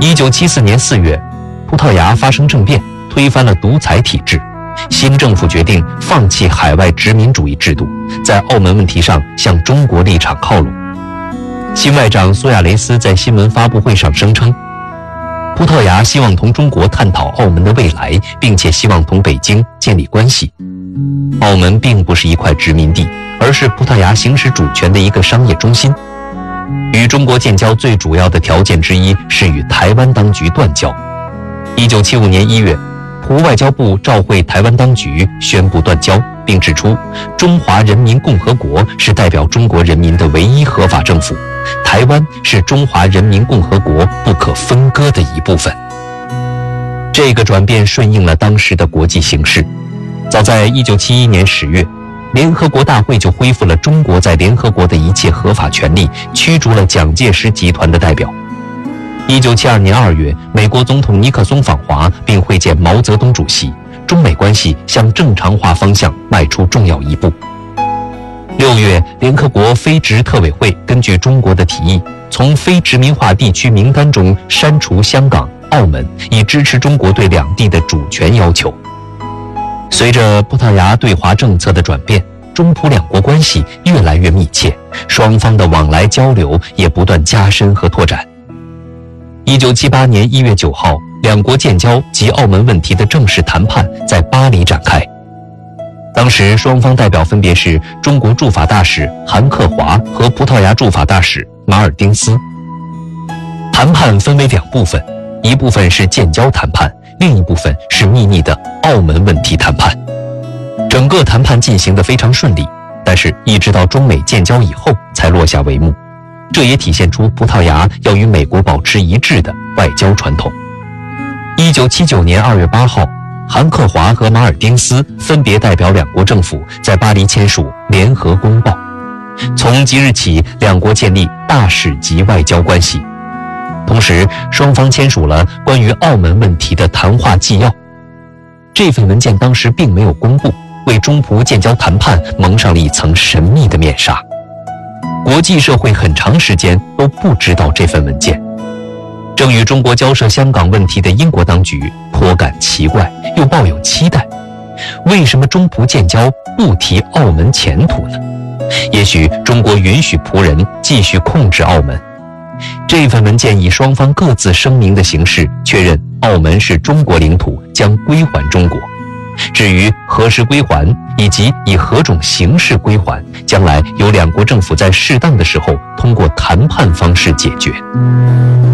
1974年4月，葡萄牙发生政变，推翻了独裁体制。新政府决定放弃海外殖民主义制度，在澳门问题上向中国立场靠拢。新外长苏亚雷斯在新闻发布会上声称，葡萄牙希望同中国探讨澳门的未来，并且希望同北京建立关系。澳门并不是一块殖民地，而是葡萄牙行使主权的一个商业中心。与中国建交最主要的条件之一是与台湾当局断交。1975年1月，葡外交部召会台湾当局，宣布断交，并指出中华人民共和国是代表中国人民的唯一合法政府，台湾是中华人民共和国不可分割的一部分。这个转变顺应了当时的国际形势。早在1971年10月，联合国大会就恢复了中国在联合国的一切合法权利，驱逐了蒋介石集团的代表。1972年2月，美国总统尼克松访华并会见毛泽东主席，中美关系向正常化方向迈出重要一步。6月，联合国非殖特委会根据中国的提议，从非殖民化地区名单中删除香港、澳门，以支持中国对两地的主权要求。随着葡萄牙对华政策的转变，中葡两国关系越来越密切，双方的往来交流也不断加深和拓展。1978年1月9号，两国建交及澳门问题的正式谈判在巴黎展开。当时双方代表分别是中国驻法大使韩克华和葡萄牙驻法大使马尔丁斯。谈判分为两部分，一部分是建交谈判，另一部分是秘密的澳门问题谈判。整个谈判进行得非常顺利，但是一直到中美建交以后才落下帷幕。这也体现出葡萄牙要与美国保持一致的外交传统。1979年2月8号，韩克华和马尔丁斯分别代表两国政府在巴黎签署联合公报，从即日起，两国建立大使级外交关系。同时，双方签署了关于澳门问题的谈话纪要。这份文件当时并没有公布，为中葡建交谈判蒙上了一层神秘的面纱。国际社会很长时间都不知道这份文件。正与中国交涉香港问题的英国当局颇感奇怪，又抱有期待。为什么中葡建交不提澳门前途呢？也许中国允许葡人继续控制澳门。这份文件以双方各自声明的形式确认澳门是中国领土，将归还中国。至于何时归还以及以何种形式归还，将来由两国政府在适当的时候通过谈判方式解决。